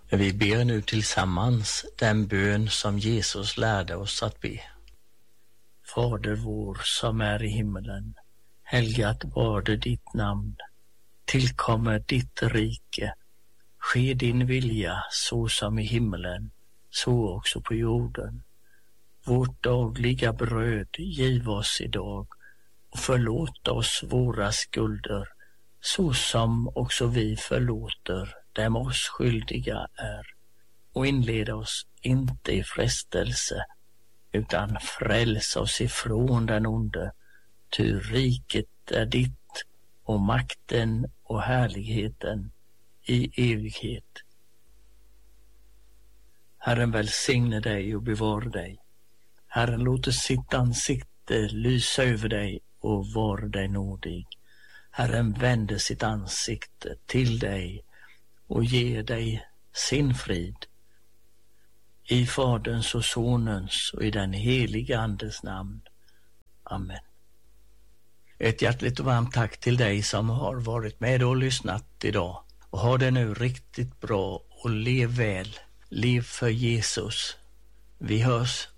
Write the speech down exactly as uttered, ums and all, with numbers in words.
Vi ber nu tillsammans den bön som Jesus lärde oss att be. Fader vår som är i himmelen, helgat varde ditt namn. Tillkommer ditt rike. Ske din vilja så som i himmelen, så också på jorden. Vårt dagliga bröd giv oss idag och förlåt oss våra skulder, så som också vi förlåter dem oss skyldiga är. Och inleda oss inte i frestelse, utan fräls oss ifrån den onde. Ty riket är ditt och makten och härligheten i evighet. Herren välsigne dig och bevara dig. Herren låter sitt ansikte lysa över dig och var dig nådig. Herren vänder sitt ansikte till dig och ger dig sin frid. I Faderns och Sonens och i den heliga Andes namn. Amen. Ett hjärtligt och varmt tack till dig som har varit med och lyssnat idag. Och ha det nu riktigt bra och lev väl. Lev för Jesus. Vi hörs